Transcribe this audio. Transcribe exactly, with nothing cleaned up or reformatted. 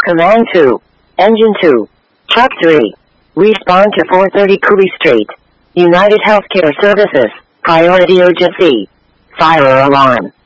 Command two. Engine two. Truck three. Respond to four thirty Cooley Street. United Healthcare Services. Priority urgency. Fire alarm.